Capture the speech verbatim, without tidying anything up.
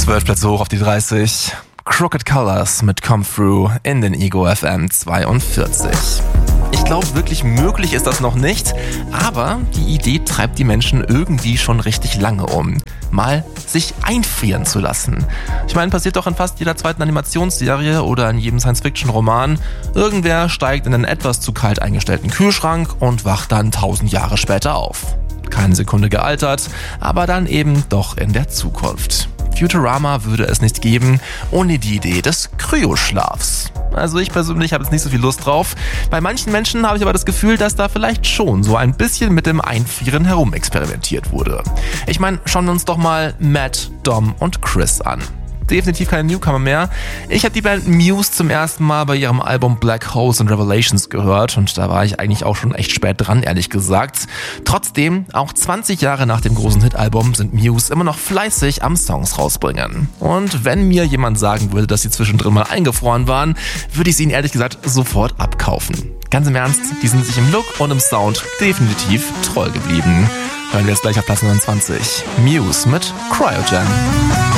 Zwölf Plätze hoch auf die dreißig. Crooked Colors mit Come Through in den Ego F M zweiundvierzig. Ich glaube, wirklich möglich ist das noch nicht, aber die Idee treibt die Menschen irgendwie schon richtig lange um. Mal sich einfrieren zu lassen. Ich meine, passiert doch in fast jeder zweiten Animationsserie oder in jedem Science-Fiction-Roman. Irgendwer steigt in einen etwas zu kalt eingestellten Kühlschrank und wacht dann tausend Jahre später auf. Keine Sekunde gealtert, aber dann eben doch in der Zukunft. Futurama würde es nicht geben ohne die Idee des Kryoschlafs. Also ich persönlich habe jetzt nicht so viel Lust drauf. Bei manchen Menschen habe ich aber das Gefühl, dass da vielleicht schon so ein bisschen mit dem Einfrieren herumexperimentiert wurde. Ich meine, schauen wir uns doch mal Matt, Dom und Chris an. Definitiv keine Newcomer mehr. Ich habe die Band Muse zum ersten Mal bei ihrem Album Black Holes and Revelations gehört und da war ich eigentlich auch schon echt spät dran, ehrlich gesagt. Trotzdem, auch zwanzig Jahre nach dem großen Hit-Album sind Muse immer noch fleißig am Songs rausbringen. Und wenn mir jemand sagen würde, dass sie zwischendrin mal eingefroren waren, würde ich sie ihnen ehrlich gesagt sofort abkaufen. Ganz im Ernst, die sind sich im Look und im Sound definitiv treu geblieben. Hören wir jetzt gleich auf Platz neunundzwanzig. Muse mit Cryogen.